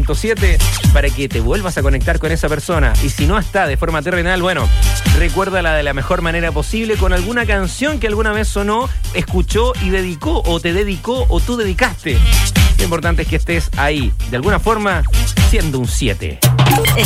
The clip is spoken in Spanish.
107.7 para que te vuelvas a conectar con esa persona. Y si no está de forma terrenal, bueno, recuérdala de la mejor manera posible con alguna canción que alguna vez sonó, escuchó y dedicó, o te dedicó, o tú dedicaste. Lo importante es que estés ahí, de alguna forma, siendo un 7.